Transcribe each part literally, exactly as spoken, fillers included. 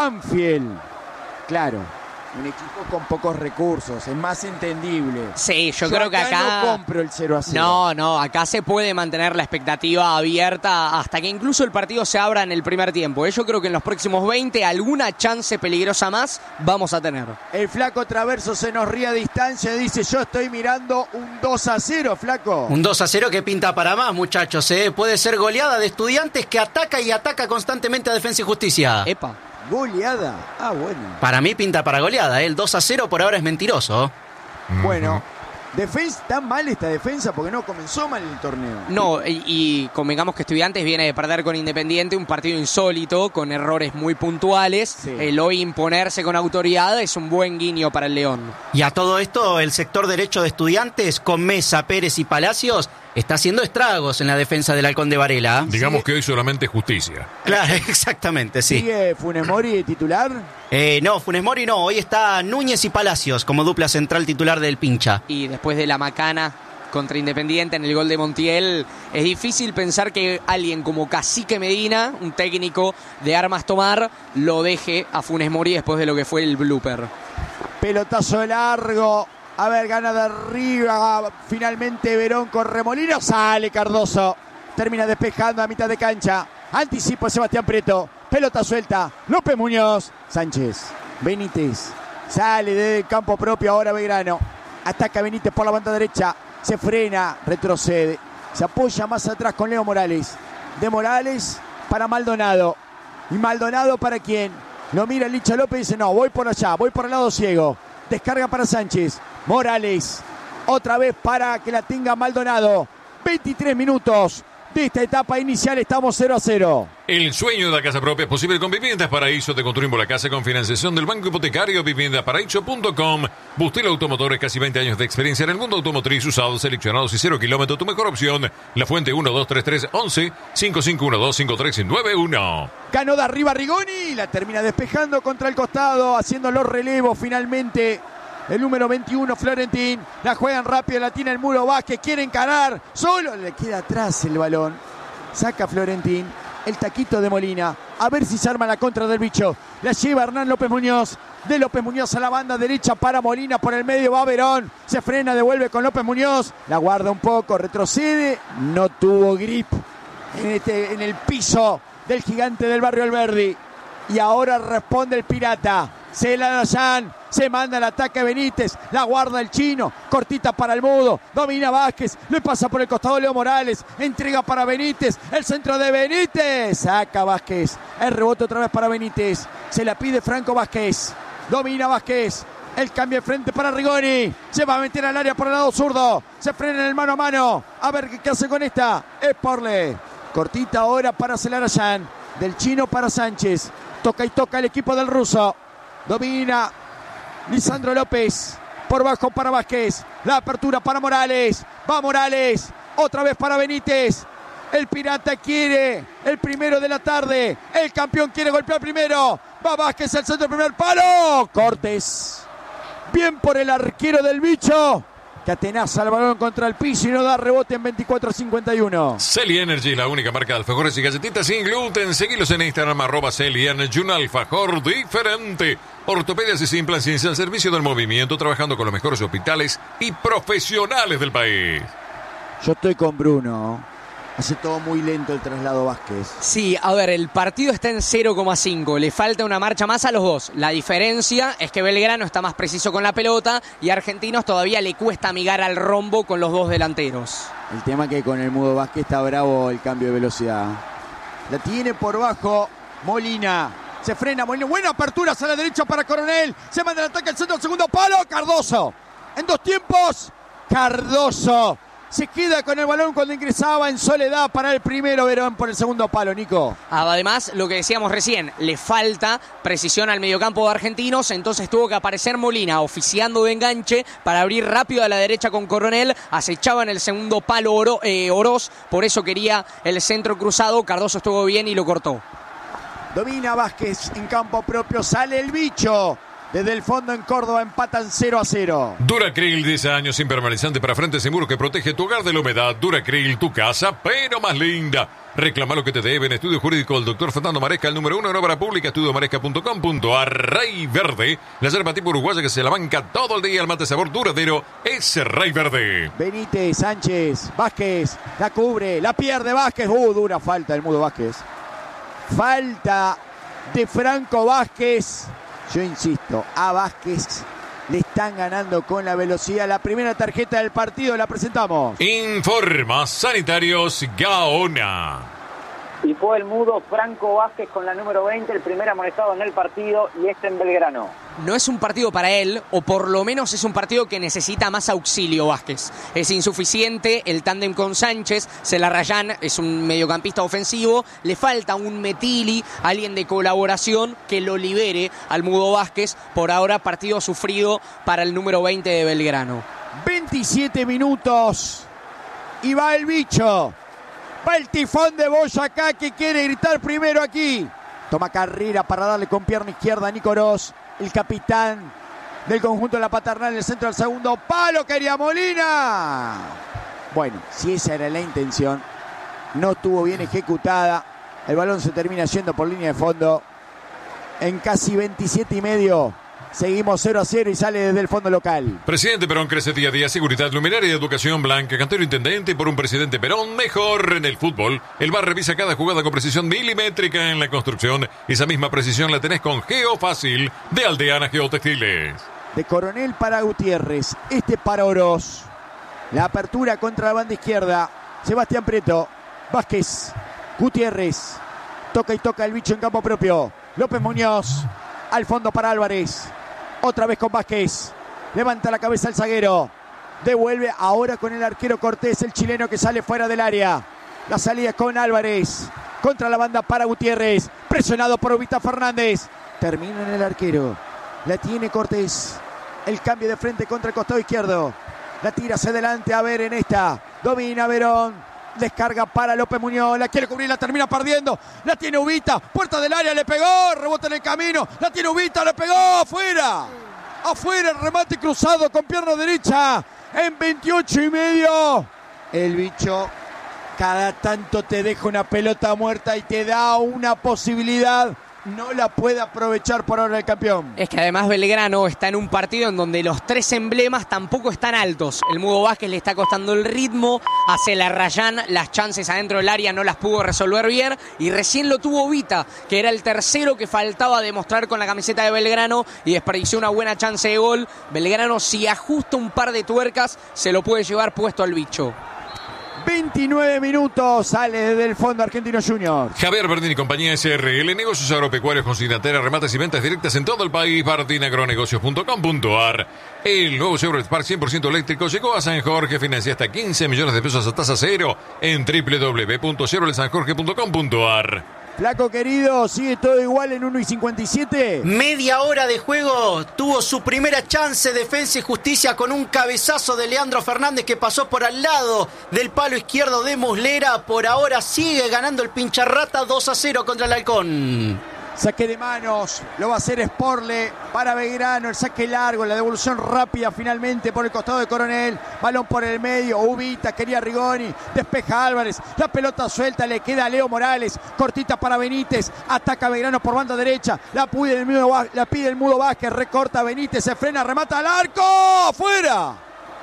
Banfield. Claro, un equipo con pocos recursos, es más entendible. Sí, yo, yo creo que acá... no compro el cero a cero. No, no, acá se puede mantener la expectativa abierta hasta que incluso el partido se abra en el primer tiempo. Yo creo que en los próximos veinte alguna chance peligrosa más vamos a tener. El flaco Traverso se nos ríe a distancia y dice, yo estoy mirando un dos a cero, flaco. Un dos a cero que pinta para más, muchachos, ¿eh? Puede ser goleada de Estudiantes que ataca y ataca constantemente a Defensa y Justicia. Epa. Goleada. Ah, bueno. Para mí pinta para goleada, ¿eh? El dos a cero por ahora es mentiroso. Bueno, defensa, ¿está mal esta defensa? Porque no comenzó mal el torneo. No, y, y convengamos que Estudiantes viene de perder con Independiente, un partido insólito, con errores muy puntuales. Sí. El hoy imponerse con autoridad es un buen guiño para el León. Y a todo esto, el sector derecho de Estudiantes, con Mesa, Pérez y Palacios, está haciendo estragos en la defensa del Halcón de Varela. Digamos ¿Sigue? Que hoy solamente justicia. Claro, exactamente, sí. ¿Sigue Funes Mori de titular? Eh, no, Funes Mori no. Hoy está Núñez y Palacios como dupla central titular del Pincha. Y después de la macana contra Independiente en el gol de Montiel, es difícil pensar que alguien como Cacique Medina, un técnico de armas tomar, lo deje a Funes Mori después de lo que fue el blooper. Pelotazo largo. A ver, gana de arriba. Finalmente Verón con Remolino. Sale Cardoso. Termina despejando a mitad de cancha. Anticipo Sebastián Prieto. Pelota suelta. López Muñoz. Sánchez. Benítez. Sale del campo propio ahora Belgrano. Ataca Benítez por la banda derecha. Se frena. Retrocede. Se apoya más atrás con Leo Morales. De Morales para Maldonado. ¿Y Maldonado para quién? Lo mira el Licha López y dice, no, voy por allá. Voy por el lado ciego. Descarga para Sánchez. Morales. Otra vez para que la tenga Maldonado. veintitrés minutos de esta etapa inicial. Estamos cero a cero. El sueño de la casa propia es posible con Viviendas Paraíso. Te construimos la casa con financiación del Banco Hipotecario. Viviendas Paraíso punto com. Bustel Automotores, casi veinte años de experiencia en el mundo automotriz. Usados, seleccionados y cero kilómetros. Tu mejor opción. La Fuente uno dos tres tres once cinco cinco uno dos cinco tres nueve uno. Ganó de arriba Rigoni. La termina despejando contra el costado. Haciendo los relevos finalmente. El número veintiuno, Florentín. La juegan rápido, la tiene el Muro Vázquez. Quiere encarar. Solo le queda atrás el balón. Saca Florentín. El taquito de Molina. A ver si se arma la contra del bicho. La lleva Hernán López Muñoz. De López Muñoz a la banda derecha para Molina. Por el medio va Verón. Se frena, devuelve con López Muñoz. La guarda un poco, retrocede. No tuvo grip en, este, en el piso del gigante del barrio Alberdi. Y ahora responde el Pirata. Se la da Jan, se manda el ataque Benítez, la guarda el chino, cortita para el Mudo, domina Vázquez, le pasa por el costado Leo Morales, entrega para Benítez, el centro de Benítez, saca Vázquez, el rebote otra vez para Benítez, se la pide Franco Vázquez, domina Vázquez, el cambio de frente para Rigoni, se va a meter al área por el lado zurdo, se frena en el mano a mano, a ver qué, qué hace con esta, es Porle, cortita ahora para Celarayán, del chino para Sánchez, toca y toca el equipo del ruso. Domina Lisandro López. Por bajo para Vázquez. La apertura para Morales. Va Morales. Otra vez para Benítez. El Pirata quiere el primero de la tarde. El campeón quiere golpear primero. Va Vázquez al centro del primer palo. Cortés. Bien por el arquero del bicho. Que atenaza el balón contra el piso y no da rebote en veinticuatro a cincuenta y uno. Celi Energy, la única marca de alfajores y galletitas sin gluten. Seguilos en Instagram, arroba Celi Energy, un alfajor diferente. Ortopedias y Implants al servicio del movimiento, trabajando con los mejores hospitales y profesionales del país. Yo estoy con Bruno. Hace todo muy lento el traslado Vázquez. Sí, a ver, el partido está en cero coma cinco. Le falta una marcha más a los dos. La diferencia es que Belgrano está más preciso con la pelota y a Argentinos todavía le cuesta amigar al rombo con los dos delanteros. El tema que con el Mudo Vázquez está bravo el cambio de velocidad. La tiene por bajo Molina. Se frena Molina. Buena apertura hacia la derecha para Coronel. Se manda el ataque al centro del segundo palo. Cardoso. En dos tiempos. Cardoso. Se queda con el balón cuando ingresaba en soledad para el primero Verón por el segundo palo, Nico. Además, lo que decíamos recién, le falta precisión al mediocampo de Argentinos, entonces tuvo que aparecer Molina oficiando de enganche para abrir rápido a la derecha con Coronel, acechaba en el segundo palo Oro, eh, Oroz, por eso quería el centro cruzado, Cardoso estuvo bien y lo cortó. Domina Vázquez en campo propio, sale el bicho. Desde el fondo en Córdoba empatan cero a cero. Duracril, diez años impermeabilizante para frentes y muros que protege tu hogar de la humedad. Duracril, tu casa, pero más linda. Reclama lo que te deben. Estudio Jurídico del doctor Fernando Maresca, el número uno en obra pública, estudio maresca punto com punto a r. Rey Verde, la yerba tipo uruguaya que se la banca todo el día, el mate sabor duradero, es Rey Verde. Benítez, Sánchez, Vázquez, la cubre, la pierde Vázquez. Uh, dura falta del Mudo Vázquez. Falta de Franco Vázquez. Yo insisto, a Vázquez le están ganando con la velocidad. La primera tarjeta del partido la presentamos. Informa Sanitarios Gaona. Y fue el Mudo Franco Vázquez con la número veinte, el primer amonestado en el partido, y este en Belgrano. No es un partido para él, o por lo menos es un partido que necesita más auxilio Vázquez. Es insuficiente el tándem con Sánchez, Celarrayán es un mediocampista ofensivo, le falta un Metili, alguien de colaboración que lo libere al Mudo Vázquez. Por ahora partido sufrido para el número veinte de Belgrano. veintisiete minutos y va el bicho. Va el tifón de Boyacá que quiere gritar primero aquí. Toma carrera para darle con pierna izquierda a Nico Oroz, el capitán del conjunto de la Paternal, en el centro del segundo palo. Quería Molina. Bueno, si esa era la intención, no estuvo bien ejecutada. El balón se termina yendo por línea de fondo. En casi veintisiete y medio. Seguimos cero a cero y sale desde el fondo local. Presidente Perón crece día a día. Seguridad, luminaria y educación blanca. Cantero intendente por un presidente Perón mejor en el fútbol. El V A R revisa cada jugada con precisión milimétrica en la construcción. Esa misma precisión la tenés con Geofácil de Aldeana Geotextiles. De Coronel para Gutiérrez. Este para Oroz. La apertura contra la banda izquierda. Sebastián Prieto. Vázquez. Gutiérrez. Toca y toca el bicho en campo propio. López Muñoz. Al fondo para Álvarez. Otra vez con Vázquez. Levanta la cabeza el zaguero. Devuelve ahora con el arquero Cortés, el chileno que sale fuera del área. La salida con Álvarez. Contra la banda para Gutiérrez. Presionado por Ubita Fernández. Termina en el arquero. La tiene Cortés. El cambio de frente contra el costado izquierdo. La tira hacia adelante. A ver en esta. Domina Verón. Descarga para López Muñoz, la quiere cubrir, la termina perdiendo, la tiene Ubita, puerta del área, le pegó, rebota en el camino, la tiene Ubita, le pegó, afuera, afuera, el remate cruzado con pierna derecha, en veintiocho y medio. El bicho cada tanto te deja una pelota muerta y te da una posibilidad. No la puede aprovechar por ahora el campeón. Es que además Belgrano está en un partido en donde los tres emblemas tampoco están altos. El Mudo Vázquez le está costando el ritmo, a Celarrayán las chances adentro del área no las pudo resolver bien, y recién lo tuvo Vita, que era el tercero que faltaba demostrar con la camiseta de Belgrano, y desperdició una buena chance de gol. Belgrano, si ajusta un par de tuercas, se lo puede llevar puesto al bicho. veintinueve minutos, sale desde el fondo Argentino Junior. Javier Bardín y compañía S R L, negocios agropecuarios, consignatera, remates y ventas directas en todo el país. Bardín Agronegocios punto com punto a r. El nuevo Chevrolet Spark cien por ciento eléctrico llegó a San Jorge. Financia hasta quince millones de pesos a tasa cero en w w w punto chevrolet san jorge punto com punto a r. Flaco querido, sigue todo igual en uno y cincuenta y siete. Media hora de juego, tuvo su primera chance Defensa y Justicia con un cabezazo de Leandro Fernández que pasó por al lado del palo izquierdo de Muslera. Por ahora sigue ganando el Pincharrata dos a cero contra el Halcón. Saque de manos, lo va a hacer Sporle para Belgrano, el saque largo, la devolución rápida finalmente por el costado de Coronel, balón por el medio, Ubita, quería Rigoni, despeja Álvarez, la pelota suelta, le queda a Leo Morales, cortita para Benítez, ataca Belgrano por banda derecha, la pide el Mudo, la pide el Mudo Vázquez, recorta Benítez, se frena, remata al arco, ¡afuera!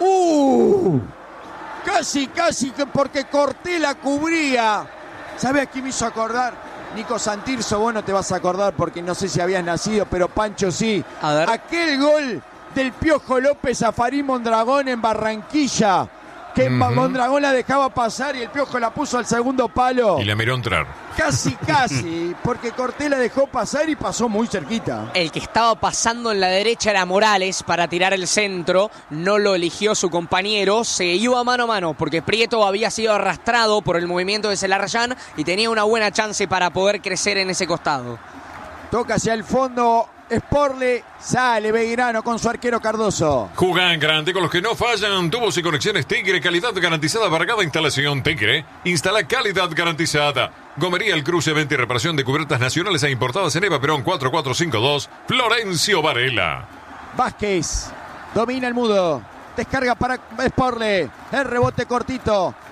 ¡Uh! Casi, casi, porque Cortés la cubría. ¿Sabe a quién me hizo acordar? Nico Santirso, vos no te vas a acordar porque no sé si habías nacido, pero Pancho sí. A ver. Aquel gol del Piojo López a Farín Mondragón en Barranquilla, que uh-huh. Mondragón la dejaba pasar y el Piojo la puso al segundo palo. Y la miró entrar. Casi, casi, porque Cortés la dejó pasar y pasó muy cerquita. El que estaba pasando en la derecha era Morales para tirar el centro, no lo eligió su compañero, se iba mano a mano porque Prieto había sido arrastrado por el movimiento de Celarrayán y tenía una buena chance para poder crecer en ese costado. Toca hacia el fondo Sporle, sale Belgrano con su arquero Cardoso. Juegan grande con los que no fallan. Tubos y conexiones Tigre, calidad garantizada para cada instalación. Tigre, instala calidad garantizada. Gomería El Cruce, venta y reparación de cubiertas nacionales e importadas en Eva Perón cuatro cuatro cinco dos, Florencio Varela. Vázquez, domina el Mudo, descarga para Sporle, el rebote cortito,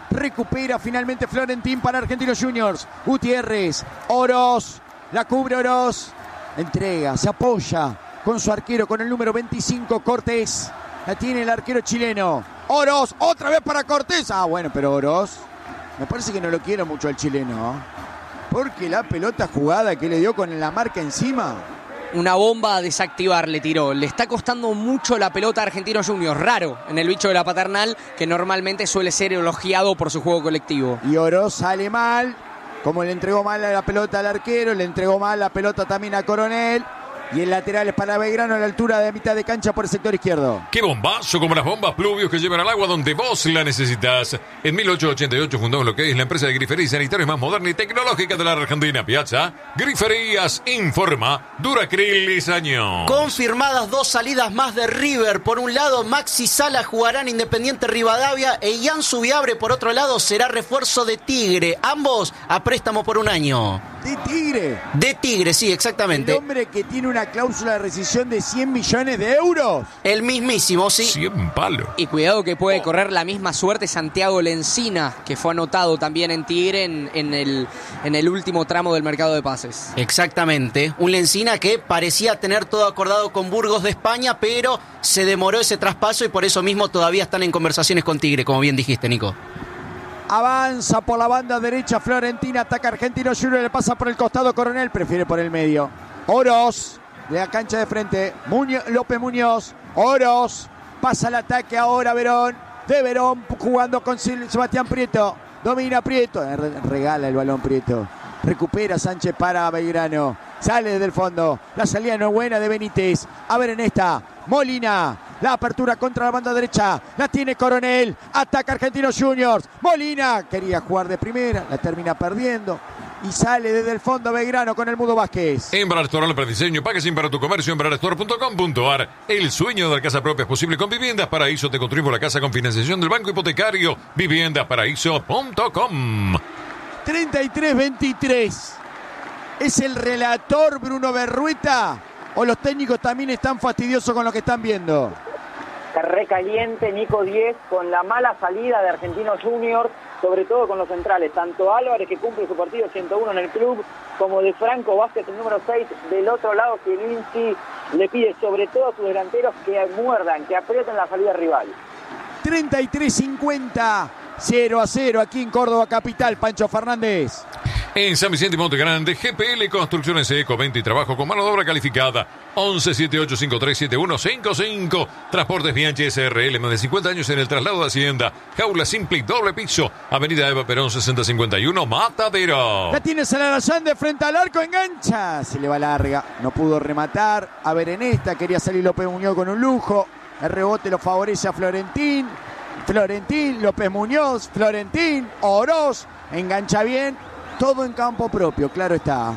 Recupera finalmente Florentín para Argentinos Juniors. Gutiérrez, Oroz, la cubre Oroz. Entrega, se apoya con su arquero, con el número veinticinco, Cortés. La tiene el arquero chileno. Oroz, otra vez para Cortés. Ah, bueno, pero Oroz, me parece que no lo quiere mucho el chileno, ¿eh? Porque la pelota jugada que le dio con la marca encima. Una bomba a desactivar le tiró. Le está costando mucho la pelota a Argentinos Juniors. Raro en el bicho de la paternal, que normalmente suele ser elogiado por su juego colectivo. Y Oroz sale mal. Como le entregó mal la pelota al arquero, le entregó mal la pelota también a Coronel. Y el lateral es para Belgrano a la altura de mitad de cancha por el sector izquierdo. ¡Qué bombazo! Como las bombas pluvios que llevan al agua donde vos la necesitas. En mil ochocientos ochenta y ocho fundamos lo que es la empresa de griferías y sanitarios más moderna y tecnológica de la Argentina. Piazza Griferías informa Duracril y Sañón. Confirmadas dos salidas más de River. Por un lado, Maxi Sala jugará en Independiente Rivadavia e Ian Subiabre, por otro lado, será refuerzo de Tigre. Ambos a préstamo por un año. ¿De Tigre? De Tigre, sí, exactamente. El hombre que tiene una cláusula de rescisión de cien millones de euros. El mismísimo, sí. cien palos. Y cuidado que puede correr la misma suerte Santiago Lencina, que fue anotado también en Tigre en, en, el, en el último tramo del mercado de pases. Exactamente. Un Lencina que parecía tener todo acordado con Burgos de España, pero se demoró ese traspaso y por eso mismo todavía están en conversaciones con Tigre, como bien dijiste, Nico. Avanza por la banda derecha Florentina, ataca Argentinos Juniors, le pasa por el costado Coronel, prefiere por el medio. Oroz, de la cancha de frente, Muñoz, López Muñoz, Oroz, pasa el ataque ahora Verón, de Verón jugando con Sebastián Prieto, domina Prieto, regala el balón Prieto, recupera Sánchez para Belgrano, sale desde el fondo, la salida no es buena de Benítez, a ver en esta, Molina. La apertura contra la banda derecha. La tiene Coronel. Ataca Argentinos Juniors. Molina quería jugar de primera. La termina perdiendo. Y sale desde el fondo Belgrano con el Mudo Vázquez. Embrar Store para diseño. Packaging para tu comercio. Embrar store punto com punto a r. El sueño de la casa propia es posible con Viviendas Paraíso. Te construimos la casa con financiación del Banco Hipotecario. Viviendas Paraíso punto com. treinta y tres veintitrés. ¿Es el relator Bruno Berrueta? ¿O los técnicos también están fastidiosos con lo que están viendo? Recaliente Nico diez con la mala salida de Argentinos Juniors, sobre todo con los centrales, tanto Álvarez, que cumple su partido ciento uno en el club, como de Franco Vázquez, el número seis, del otro lado que Lindsay le pide sobre todo a sus delanteros que muerdan, que aprieten la salida rival. treinta y tres cincuenta, cero a cero aquí en Córdoba capital, Pancho Fernández. En San Vicente y Monte Grande, G P L Construcciones Eco, venta y trabajo con mano de obra calificada. once setenta y ocho cincuenta y tres setenta y uno cincuenta y cinco. Transportes Bianchi S R L, más de cincuenta años en el traslado de Hacienda. Jaula simple y doble piso. Avenida Eva Perón sesenta cincuenta y uno, Matadero. La tiene Salarayán de frente al arco, engancha. Se le va larga, no pudo rematar. A ver en esta, quería salir López Muñoz con un lujo. El rebote lo favorece a Florentín. Florentín, López Muñoz, Florentín, Oroz. Engancha bien. Todo en campo propio, claro está.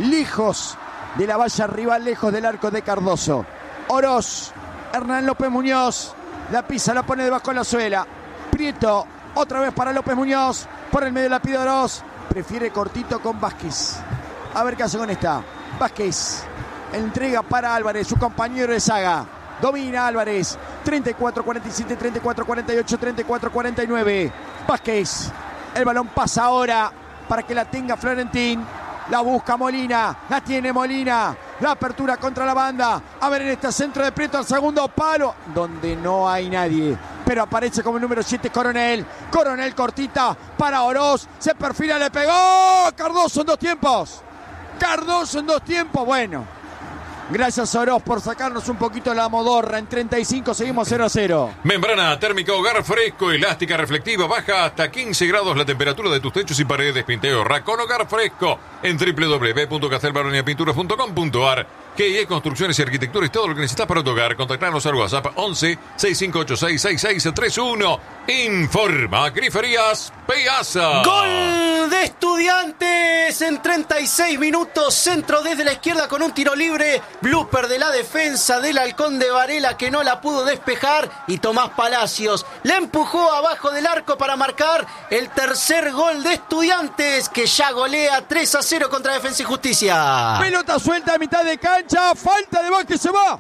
Lejos de la valla rival, lejos del arco de Cardoso. Oroz, Hernán López Muñoz. La pisa, la pone debajo de la suela. Prieto, otra vez para López Muñoz. Por el medio la pide Oroz. Prefiere cortito con Vázquez. A ver qué hace con esta. Vázquez. Entrega para Álvarez, su compañero de saga. Domina Álvarez. treinta y cuatro cuarenta y siete, treinta y cuatro cuarenta y ocho, treinta y cuatro cuarenta y nueve. Vázquez. El balón pasa ahora para que la tenga Florentín. La busca Molina. La tiene Molina. La apertura contra la banda. A ver en este centro de Prieto al segundo palo, donde no hay nadie. Pero aparece como el número siete Coronel. Coronel cortita para Oroz. Se perfila, le pegó. Cardoso en dos tiempos. Cardoso en dos tiempos. Bueno. Gracias Oroz por sacarnos un poquito la modorra. En treinta y cinco seguimos cero a cero. Membrana térmica Hogar Fresco, elástica reflectiva, baja hasta quince grados la temperatura de tus techos y paredes. Pinteo Racón Hogar Fresco en doble u doble u doble u punto castelbaronia pinturas punto com punto a r. K I E Construcciones y Arquitectura y todo lo que necesitas para tu hogar. Contactarnos al WhatsApp once, sesenta y cinco ochenta y seis, sesenta y seis treinta y uno. Informa Griferías Piazza. Gol de Estudiantes en treinta y seis minutos. Centro desde la izquierda con un tiro libre. Blooper de la defensa del Halcón de Varela, que no la pudo despejar. Y Tomás Palacios la empujó abajo del arco para marcar el tercer gol de Estudiantes, que ya golea tres a cero contra Defensa y Justicia. Pelota suelta a mitad de cancha. Falta de Vázquez, se va.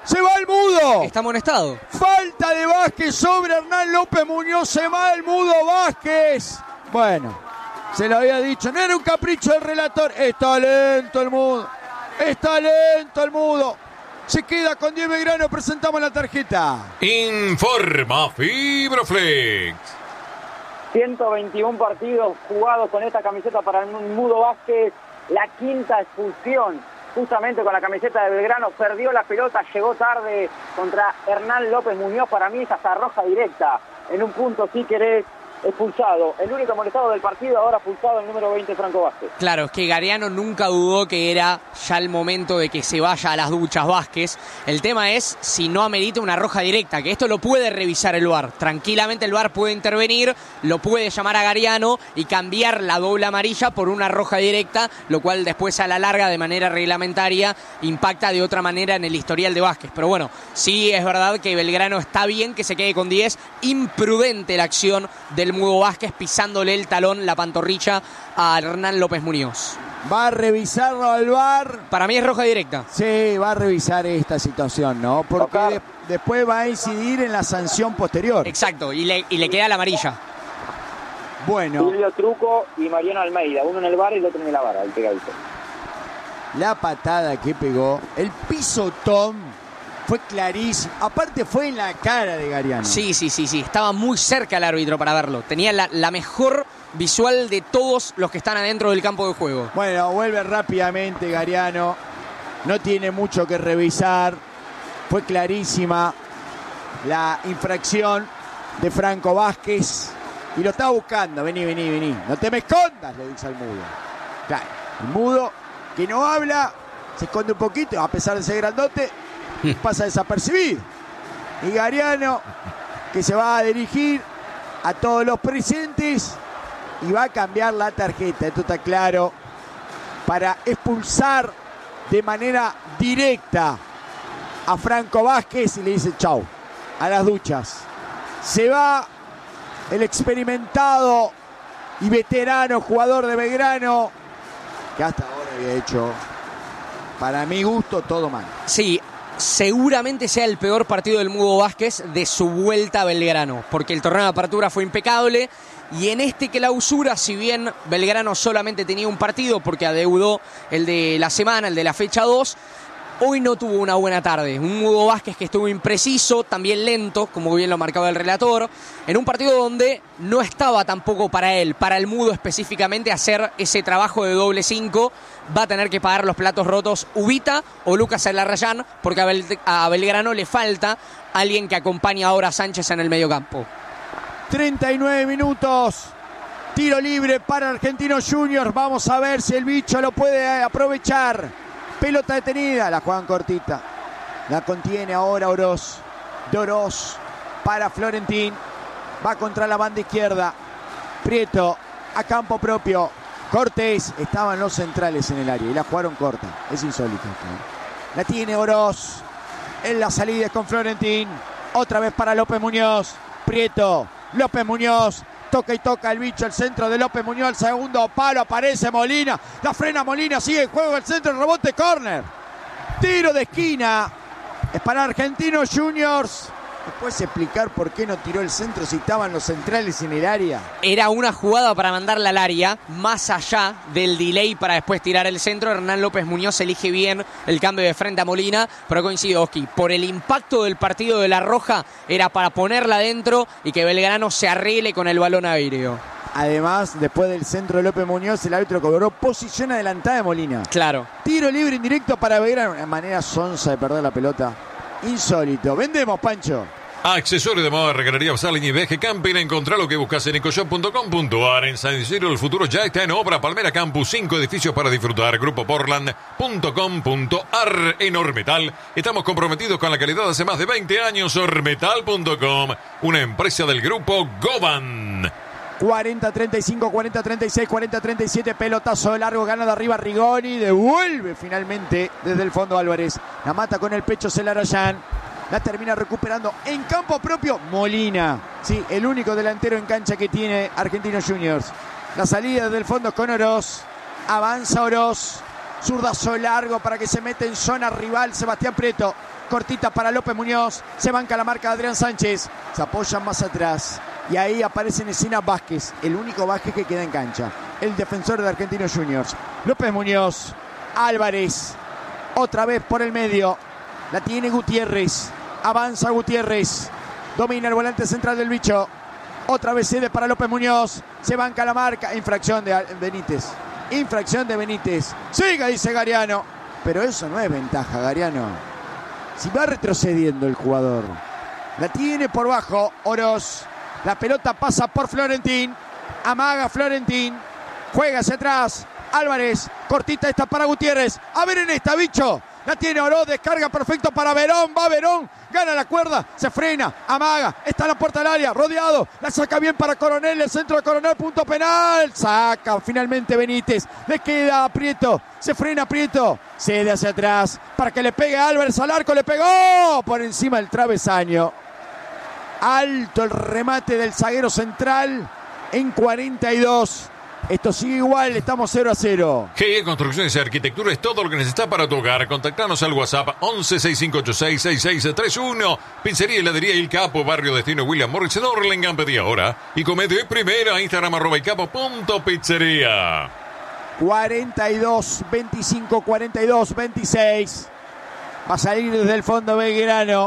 Se va el Mudo. Está amonestado. Falta de Vázquez sobre Hernán López Muñoz. Se va el Mudo Vázquez. Bueno, se lo había dicho. No era un capricho del relator. Está lento el Mudo. Está lento el Mudo. Se queda con diez Belgrano. Presentamos la tarjeta. Informa Fibroflex. ciento veintiún partidos jugados con esta camiseta para el Mudo Vázquez. La quinta expulsión. Justamente con la camiseta de Belgrano, perdió la pelota, llegó tarde contra Hernán López Muñoz. Para mí es hasta roja directa. En un punto, si querés, expulsado. El único molestado del partido, ahora expulsado el número veinte, Franco Vázquez. Claro, es que Gariano nunca dudó que era ya el momento de que se vaya a las duchas Vázquez. El tema es si no amerita una roja directa, que esto lo puede revisar el V A R. Tranquilamente el V A R puede intervenir, lo puede llamar a Gariano y cambiar la doble amarilla por una roja directa, lo cual después a la larga, de manera reglamentaria, impacta de otra manera en el historial de Vázquez. Pero bueno, sí es verdad que Belgrano está bien que se quede con diez. Imprudente la acción del Mudo Vázquez pisándole el talón, la pantorrilla a Hernán López Muñoz. Va a revisarlo al V A R. Para mí es roja directa. Sí, va a revisar esta situación, ¿no? Porque de, después va a incidir en la sanción posterior. Exacto, y le, y le queda la amarilla. Bueno. Julio Truco y Mariano Almeida, uno en el V A R y el otro en la vara, el pegadito. La patada que pegó, el pisotón fue clarísimo. Aparte fue en la cara de Gariano. Sí, sí, sí, sí. Estaba muy cerca el árbitro para verlo. Tenía la, la mejor visual de todos los que están adentro del campo de juego. Bueno, vuelve rápidamente Gariano. No tiene mucho que revisar. Fue clarísima la infracción de Franco Vázquez. Y lo estaba buscando. Vení, vení, vení. No te me escondas, le dice al Mudo. Claro, el Mudo que no habla, se esconde un poquito, a pesar de ser grandote. Pasa desapercibido. Y Gariano, que se va a dirigir a todos los presentes y va a cambiar la tarjeta, esto está claro, para expulsar de manera directa a Franco Vázquez y le dice chau, a las duchas. Se va el experimentado y veterano jugador de Belgrano, que hasta ahora había hecho, para mi gusto, todo mal. Sí, seguramente sea el peor partido del Mudo Vázquez de su vuelta a Belgrano, porque el torneo de apertura fue impecable y en este clausura, si bien Belgrano solamente tenía un partido porque adeudó el de la semana, el de la fecha dos, hoy no tuvo una buena tarde. Un Mudo Vázquez que estuvo impreciso, también lento, como bien lo marcaba el relator, en un partido donde no estaba tampoco para él, para el Mudo específicamente, hacer ese trabajo de doble cinco. Va a tener que pagar los platos rotos Ubita o Lucas Elarrayán, porque a, Bel- a Belgrano le falta alguien que acompañe ahora a Sánchez en el mediocampo. treinta y nueve minutos. Tiro libre para Argentinos Juniors. Vamos a ver si el bicho lo puede aprovechar. Pelota detenida. La juegan cortita. La contiene ahora Oroz. De Oroz para Florentín. Va contra la banda izquierda. Prieto a campo propio. Cortés. Estaban los centrales en el área y la jugaron corta. Es insólito. La tiene Oroz. En la salida con Florentín. Otra vez para López Muñoz. Prieto. López Muñoz. Toca y toca el bicho, el centro de López Muñoz, el segundo palo, aparece Molina, la frena Molina, sigue el juego, el centro, el rebote, córner. Tiro de esquina, es para Argentinos Juniors. ¿Me puedes explicar por qué no tiró el centro si estaban los centrales en el área? Era una jugada para mandarla al área, más allá del delay para después tirar el centro. Hernán López Muñoz elige bien el cambio de frente a Molina, pero coincide Oski, por el impacto del partido de La Roja, era para ponerla adentro y que Belgrano se arregle con el balón aéreo. Además, después del centro de López Muñoz, el árbitro cobró posición adelantada de Molina. Claro. Tiro libre indirecto para Belgrano, una manera sonsa de perder la pelota. Insólito. Vendemos, Pancho. Accesorios de moda, regalería, Salling y Veje Camping. Encontrá lo que buscas en ecoshop punto com punto a r. En San Isidro el futuro ya está en obra. Palmera Campus, cinco edificios para disfrutar. Grupo Portland punto com punto a r. En Ormetal estamos comprometidos con la calidad hace más de veinte años. Ormetal punto com, una empresa del grupo Goban. cuarenta treinta y cinco, cuarenta treinta y seis, cuarenta treinta y siete, pelotazo largo, gana de arriba Rigoni, devuelve finalmente desde el fondo Álvarez, la mata con el pecho Celarayán, la termina recuperando en campo propio Molina, sí, el único delantero en cancha que tiene Argentinos Juniors. La salida desde el fondo con Oroz, avanza Oroz, zurdazo largo para que se meta en zona rival Sebastián Prieto, cortita para López Muñoz. Se banca la marca de Adrián Sánchez. Se apoyan más atrás. Y ahí aparece en escena Vázquez, el único Vázquez que queda en cancha. El defensor de Argentinos Juniors. López Muñoz. Álvarez. Otra vez por el medio. La tiene Gutiérrez. Avanza Gutiérrez. Domina el volante central del bicho. Otra vez cede para López Muñoz. Se banca la marca. Infracción de Benítez. Infracción de Benítez. Siga, dice Gariano. Pero eso no es ventaja, Gariano. Si va retrocediendo el jugador. La tiene por bajo Oroz. La pelota pasa por Florentín. Amaga Florentín. Juega hacia atrás. Álvarez. Cortita esta para Gutiérrez. A ver en esta, bicho. La tiene Oroz. Descarga perfecto para Verón. Va Verón. Gana la cuerda. Se frena. Amaga. Está en la puerta del área. Rodeado. La saca bien para Coronel. El centro de Coronel. Punto penal. Saca finalmente Benítez. Le queda a Prieto. Se frena Prieto. Cede hacia atrás. Para que le pegue a Álvarez al arco. Le pegó. Por encima del travesaño. Alto el remate del zaguero central en cuarenta y dos. Esto sigue igual, estamos cero a cero. G E Construcciones y Arquitectura es todo lo que necesitas para tu hogar. Contactanos al WhatsApp once sesenta y cinco ochenta y seis sesenta y seis treinta y uno. Pizzería y heladería Il Capo, barrio Destino William Morris en Hurlingham. Pedí ahora y come de primera. Instagram arroba ilcapo punto pizzería. cuarenta y dos veinticinco, cuarenta y dos veintiséis. Va a salir desde el fondo Belgrano.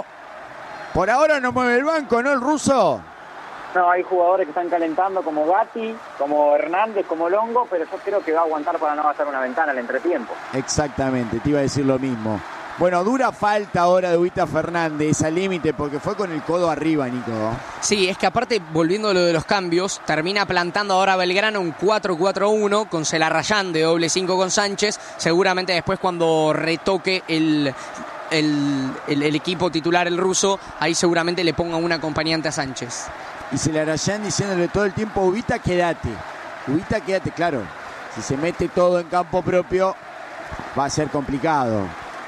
Por ahora no mueve el banco, ¿no, el ruso? No, hay jugadores que están calentando como Gatti, como Hernández, como Longo, pero yo creo que va a aguantar para no gastar una ventana al entretiempo. Exactamente, te iba a decir lo mismo. Bueno, dura falta ahora de Ubita Fernández al límite porque fue con el codo arriba, Nico. Sí, es que aparte, volviendo a lo de los cambios, termina plantando ahora Belgrano un cuatro cuatro uno con Celarrayán de doble cinco con Sánchez. Seguramente después cuando retoque el... El, el, el equipo titular, el ruso, ahí seguramente le ponga un acompañante a Sánchez. Y Celarrayán diciéndole todo el tiempo, Ubita, quédate. Ubita, quédate, claro. Si se mete todo en campo propio, va a ser complicado.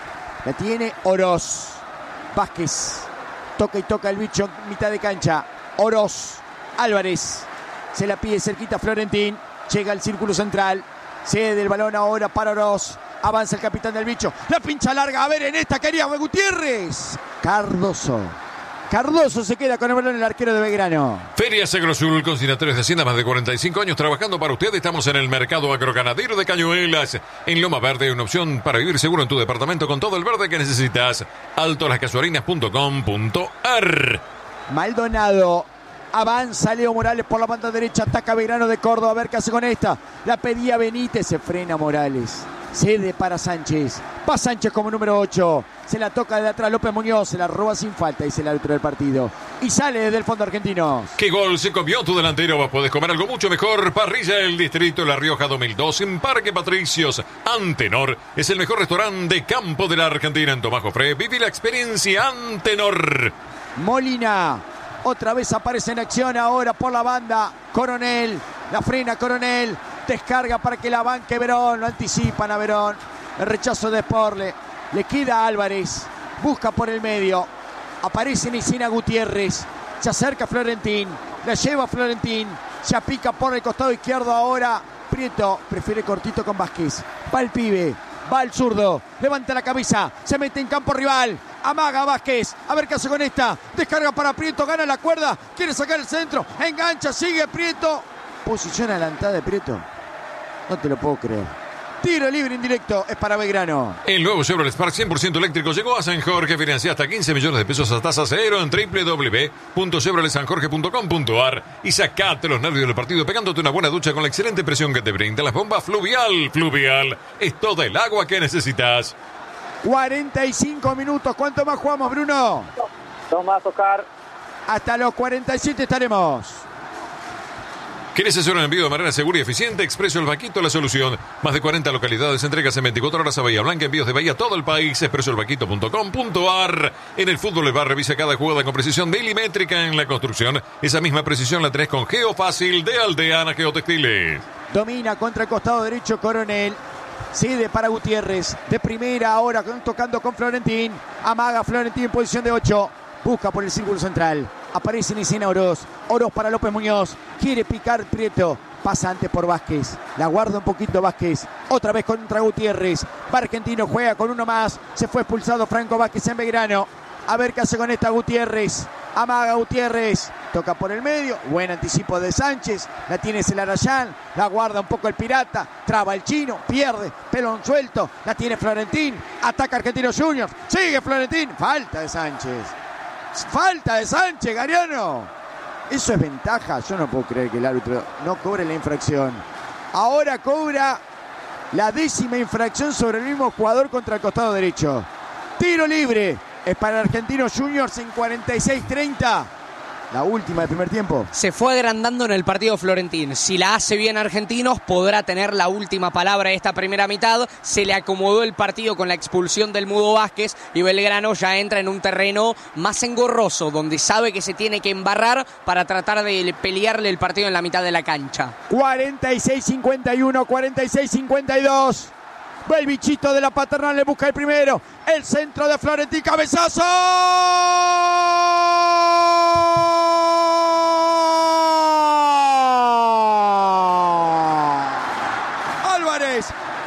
La tiene Oroz. Vázquez. Toca y toca el bicho en mitad de cancha. Oroz. Álvarez. Se la pide cerquita Florentín. Llega al círculo central. Cede el balón ahora para Oroz. Avanza el capitán del bicho. La pincha larga. A ver, en esta quería Gutiérrez. Cardoso. Cardoso se queda con el balón, el arquero de Belgrano. Feria Agrosul, consignatarios de Hacienda, más de cuarenta y cinco años trabajando para usted. Estamos en el mercado agroganadero de Cañuelas. En Loma Verde, una opción para vivir seguro en tu departamento con todo el verde que necesitas. alto las casuarinas punto com punto ar. Maldonado. Avanza Leo Morales por la banda derecha. Ataca Belgrano de Córdoba. A ver qué hace con esta. La pedía Benítez. Se frena Morales. Cede para Sánchez. Va Sánchez como número ocho. Se la toca de atrás López Muñoz. Se la roba sin falta, dice el árbitro del partido. Y sale desde el fondo argentino. ¿Qué gol se comió tu delantero? Puedes comer algo mucho mejor. Parrilla El Distrito La Rioja dos mil dos en Parque Patricios. Antenor es el mejor restaurante de campo de la Argentina. En Tomás Jofré, vive la experiencia Antenor. Molina. Otra vez aparece en acción ahora por la banda. Coronel. La frena Coronel. Descarga para que la banque Verón. Lo anticipan a Verón. El rechazo de Sporle. Le queda a Álvarez. Busca por el medio. Aparece en escena Gutiérrez. Se acerca Florentín. La lleva Florentín. Se pica por el costado izquierdo ahora. Prieto prefiere cortito con Vázquez. Va el pibe. Va el zurdo. Levanta la cabeza. Se mete en campo rival. Amaga Vázquez. A ver qué hace con esta. Descarga para Prieto. Gana la cuerda. Quiere sacar el centro. Engancha. Sigue Prieto. Posición adelantada de Prieto. No te lo puedo creer. Tiro libre indirecto. Es para Belgrano. El nuevo Chevrolet Spark cien por ciento eléctrico llegó a San Jorge. Financia hasta quince millones de pesos a tasa cero en doble u doble u doble u punto chevrolet san jorge punto com punto ar. Y sacate los nervios del partido pegándote una buena ducha con la excelente presión que te brinda las bombas Fluvial. Fluvial es toda el agua que necesitas. cuarenta y cinco minutos. ¿Cuánto más jugamos, Bruno? Dos más, Oscar. Hasta los cuarenta y siete estaremos. ¿Quieres hacer un envío de manera segura y eficiente? Expreso El Vaquito, la solución. Más de cuarenta localidades, entregas en veinticuatro horas a Bahía Blanca, envíos de Bahía a todo el país. expreso el vaquito punto com punto ar. En el fútbol, el bar revisa cada jugada con precisión milimétrica. En la construcción, esa misma precisión la tenés con Geofácil de Aldeana Geotextiles. Domina contra el costado derecho Coronel. Cede para Gutiérrez. De primera ahora tocando con Florentín. Amaga Florentín en posición de ocho. Busca por el círculo central. Aparece en escena Oroz. Oroz para López Muñoz. Quiere picar Prieto. Pasa antes por Vázquez. La guarda un poquito Vázquez. Otra vez contra Gutiérrez. Va Argentino, juega con uno más. Se fue expulsado Franco Vázquez en Belgrano. A ver qué hace con esta Gutiérrez. Amaga Gutiérrez. Toca por el medio. Buen anticipo de Sánchez. La tiene Celarayán. La guarda un poco el Pirata. Traba el Chino. Pierde. Pelón suelto. La tiene Florentín. Ataca Argentinos Juniors. Sigue Florentín. Falta de Sánchez. Falta de Sánchez, Gariano. Eso es ventaja. Yo no puedo creer que el árbitro no cobre la infracción. Ahora cobra la décima infracción sobre el mismo jugador contra el costado derecho. Tiro libre. Es para Argentinos Juniors en cuarenta y seis treinta. La última del primer tiempo. Se fue agrandando en el partido Florentín. Si la hace bien Argentinos, podrá tener la última palabra de esta primera mitad. Se le acomodó el partido con la expulsión del Mudo Vázquez y Belgrano ya entra en un terreno más engorroso, donde sabe que se tiene que embarrar para tratar de pelearle el partido en la mitad de la cancha. cuarenta y seis cincuenta y uno, cuarenta y seis cincuenta y dos. Va el bichito de la Paternal, le busca el primero. El centro de Florentín, cabezazo. Álvarez,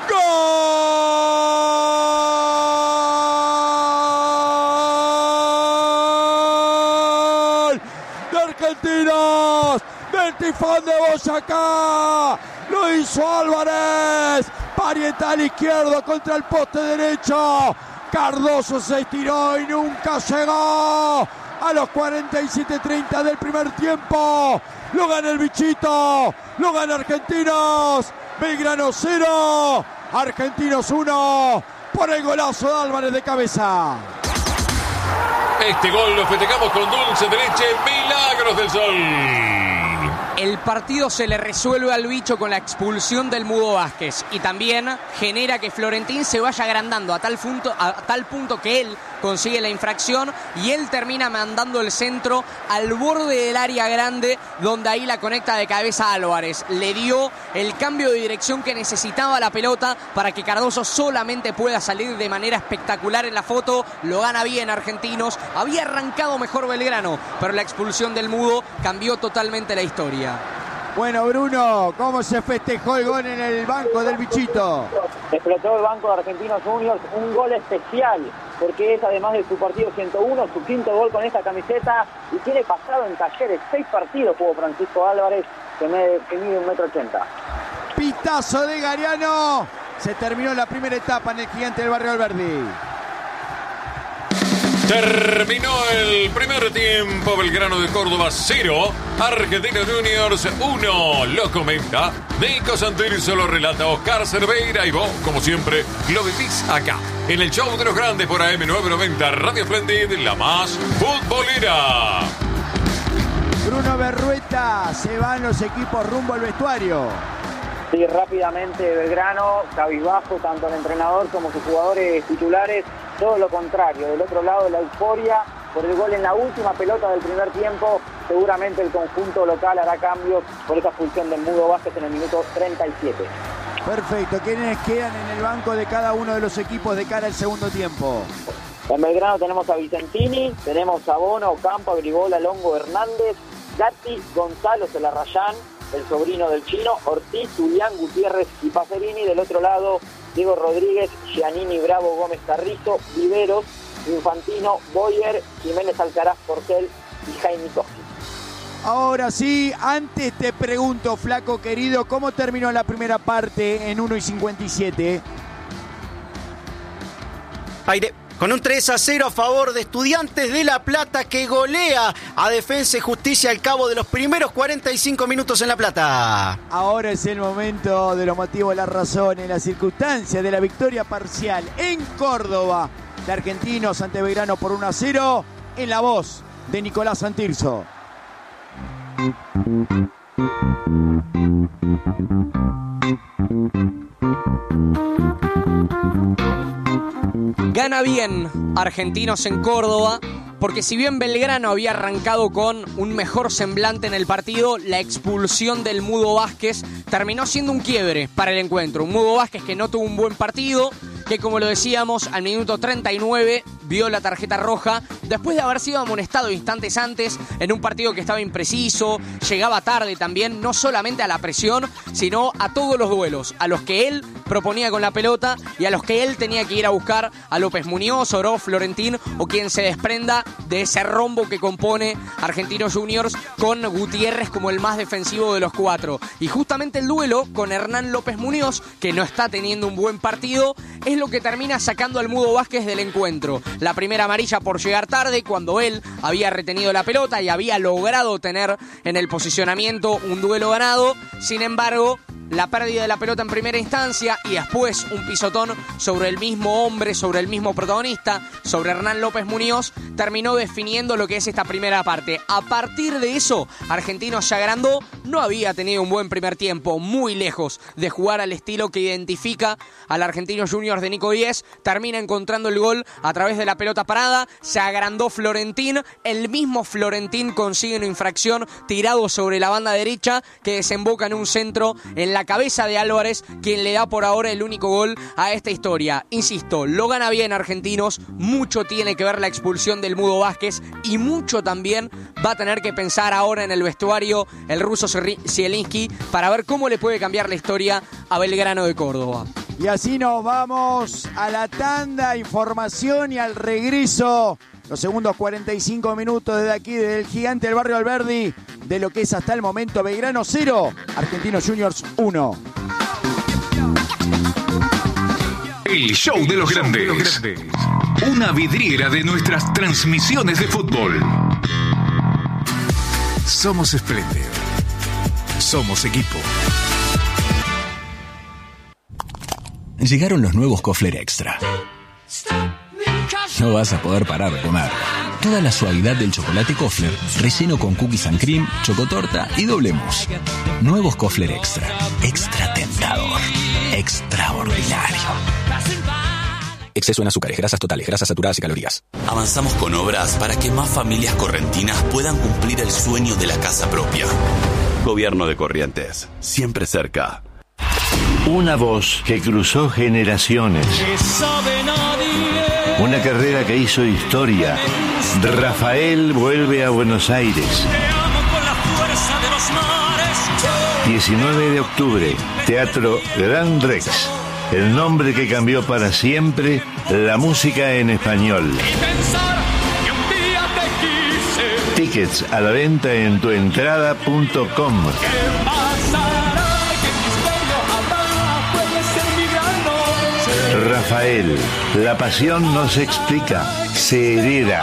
gol de Argentinos, del Tifón de Boyacá. Lo hizo Álvarez. Parietal izquierdo contra el poste derecho. Cardoso se estiró y nunca llegó. A los cuarenta y siete treinta del primer tiempo. Lo gana el bichito. Lo gana Argentinos. Belgrano cero. Argentinos uno. Por el golazo de Álvarez de cabeza. Este gol lo festejamos con dulce de leche. Milagros del Sol. El partido se le resuelve al bicho con la expulsión del Mudo Vázquez y también genera que Florentín se vaya agrandando a tal punto, a tal punto que él consigue la infracción y él termina mandando el centro al borde del área grande, donde ahí la conecta de cabeza Álvarez. Le dio el cambio de dirección que necesitaba la pelota para que Cardoso solamente pueda salir de manera espectacular en la foto. Lo gana bien Argentinos. Había arrancado mejor Belgrano, pero la expulsión del Mudo cambió totalmente la historia. Bueno, Bruno, ¿cómo se festejó el gol en el banco del bichito? Explotó el banco de Argentinos Juniors, un gol especial, porque es además de su partido ciento uno, su quinto gol con esta camiseta, y tiene pasado en Talleres, seis partidos jugó Francisco Álvarez, que mide, que mide un metro ochenta. Pitazo de Gariano. Se terminó la primera etapa en el Gigante del Barrio Alberdi. Terminó el primer tiempo. Belgrano de Córdoba cero, Argentinos Juniors uno. Lo comenta Nico Santirso, lo relata Oscar Cerveira y vos, como siempre, lo vivís acá en el show de los grandes por A M novecientos noventa Radio Splendid, la más futbolera. Bruno Berrueta, se van los equipos rumbo al vestuario. Sí, rápidamente Belgrano, cabizbajo, tanto el entrenador como sus jugadores titulares. Todo lo contrario, del otro lado la euforia por el gol en la última pelota del primer tiempo. Seguramente el conjunto local hará cambios por esa expulsión del Mudo Vázquez en el minuto treinta y siete. Perfecto, ¿quiénes quedan en el banco de cada uno de los equipos de cara al segundo tiempo? En Belgrano tenemos a Vicentini, tenemos a Bono, Ocampo, Agribola, Longo, Hernández, Gatti, Gonzalo, Celarayán, el sobrino del Chino, Ortiz, Julián, Gutiérrez y Pacerini. Del otro lado, Diego Rodríguez, Giannini, Bravo, Gómez, Carrizo, Viveros, Infantino, Boyer, Jiménez, Alcaraz, Porcel y Jaime Toski. Ahora sí, antes te pregunto, flaco querido, ¿cómo terminó la primera parte en uno y cincuenta y siete? Aire. Con un tres a cero a favor de Estudiantes de La Plata, que golea a Defensa y Justicia al cabo de los primeros cuarenta y cinco minutos en La Plata. Ahora es el momento de los motivos, las razones, las circunstancias de la victoria parcial en Córdoba de Argentinos ante Belgrano por uno a cero, en la voz de Nicolás Santirso. Gana bien Argentinos en Córdoba, porque si bien Belgrano había arrancado con un mejor semblante en el partido, la expulsión del Mudo Vázquez terminó siendo un quiebre para el encuentro. Un Mudo Vázquez que no tuvo un buen partido, que, como lo decíamos, al minuto treinta y nueve vio la tarjeta roja después de haber sido amonestado instantes antes en un partido que estaba impreciso, llegaba tarde también, no solamente a la presión, sino a todos los duelos, a los que él proponía con la pelota y a los que él tenía que ir a buscar, a López Muñoz, Oró, Florentín o quien se desprenda de ese rombo que compone Argentinos Juniors con Gutiérrez como el más defensivo de los cuatro. Y justamente el duelo con Hernán López Muñoz, que no está teniendo un buen partido, es lo que termina sacando al Mudo Vázquez del encuentro. La primera amarilla por llegar tarde, cuando él había retenido la pelota y había logrado tener en el posicionamiento un duelo ganado. Sin embargo, la pérdida de la pelota en primera instancia y después un pisotón sobre el mismo hombre, sobre el mismo protagonista, sobre Hernán López Muñoz, terminó definiendo lo que es esta primera parte. A partir de eso, Argentinos se agrandó, no había tenido un buen primer tiempo, muy lejos de jugar al estilo que identifica al Argentinos Juniors de Nico Díez, termina encontrando el gol a través de la pelota parada, se agrandó Florentín, el mismo Florentín consigue una infracción tirado sobre la banda derecha que desemboca en un centro en la cabeza de Álvarez, quien le da por ahora el único gol a esta historia. Insisto, lo gana bien Argentinos, mucho tiene que ver la expulsión del Mudo Vázquez y mucho también va a tener que pensar ahora en el vestuario el ruso Zielinski para ver cómo le puede cambiar la historia a Belgrano de Córdoba. Y así nos vamos a la tanda, información y al regreso. Los segundos cuarenta y cinco minutos desde aquí, del gigante del barrio Alberdi, de lo que es hasta el momento Belgrano cero, Argentinos Juniors uno. El show de los grandes. Una vidriera de nuestras transmisiones de fútbol. Somos Splendid. Somos equipo. Llegaron los nuevos Kofler Extra. No vas a poder parar de comer. Toda la suavidad del chocolate Kofler, relleno con cookies and cream, chocotorta y doble mousse. Nuevos Kofler Extra. Extra tentador. Extraordinario. Exceso en azúcares, grasas totales, grasas saturadas y calorías. Avanzamos con obras para que más familias correntinas puedan cumplir el sueño de la casa propia. Gobierno de Corrientes, siempre cerca. Una voz que cruzó generaciones. Una carrera que hizo historia. Rafael vuelve a Buenos Aires. diecinueve de octubre, Teatro Gran Rex. El nombre que cambió para siempre la música en español. Tickets a la venta en tuentrada punto com. Rafael, la pasión no se explica, se hereda.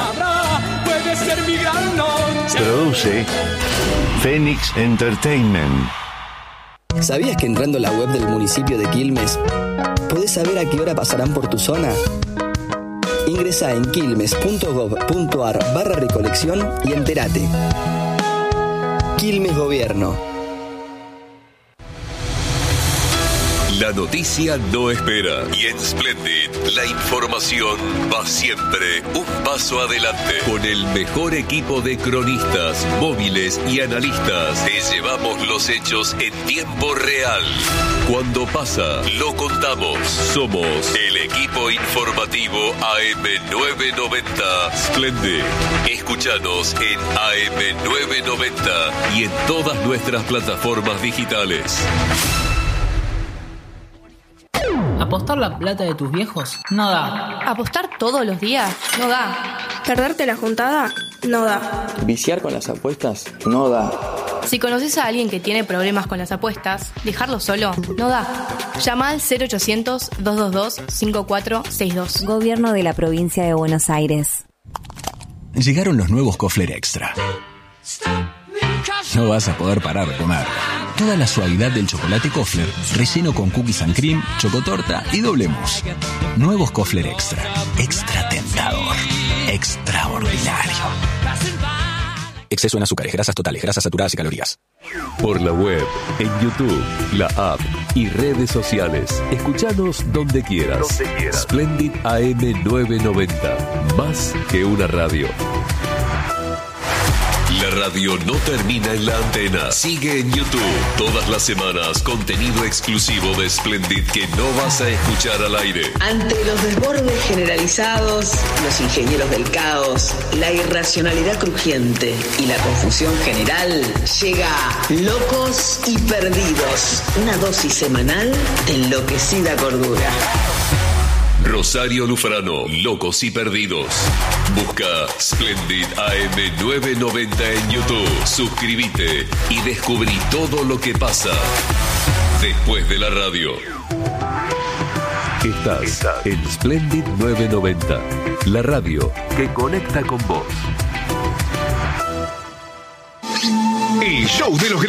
Produce Phoenix Entertainment. ¿Sabías que entrando a la web del municipio de Quilmes podés saber a qué hora pasarán por tu zona? Ingresa en quilmes punto gov punto ar barra recolección y entérate. Quilmes Gobierno. La noticia no espera y en Splendid la información va siempre un paso adelante. Con el mejor equipo de cronistas, móviles y analistas te llevamos los hechos en tiempo real. Cuando pasa, lo contamos. Somos el equipo informativo A M novecientos noventa Splendid. Escúchanos en A M novecientos noventa y en todas nuestras plataformas digitales. ¿Apostar la plata de tus viejos? No da. ¿Apostar todos los días? No da. ¿Perderte la juntada? No da. ¿Viciar con las apuestas? No da. Si conoces a alguien que tiene problemas con las apuestas, dejarlo solo no da. Llama al cero ochocientos, doscientos veintidós, cincuenta y cuatro sesenta y dos. Gobierno de la Provincia de Buenos Aires. Llegaron los nuevos Kofler Extra. No vas a poder parar de comer. Toda la suavidad del chocolate Kofler, relleno con cookies and cream, chocotorta y doble mousse. Nuevos Kofler Extra. Extra tentador. Extraordinario. Exceso en azúcares, grasas totales, grasas saturadas y calorías. Por la web, en YouTube, la app y redes sociales. Escuchanos donde quieras. Donde quieras. Splendid A M novecientos noventa. Más que una radio. La radio no termina en la antena. Sigue en YouTube. Todas las semanas, contenido exclusivo de Splendid que no vas a escuchar al aire. Ante los desbordes generalizados, los ingenieros del caos, la irracionalidad crujiente y la confusión general, llega Locos y Perdidos. Una dosis semanal de enloquecida cordura. Rosario Lufrano, Locos y Perdidos. Busca Splendid A M novecientos noventa en YouTube. Suscríbete y descubrí todo lo que pasa después de la radio. Estás en Splendid novecientos noventa, la radio que conecta con vos. El show de los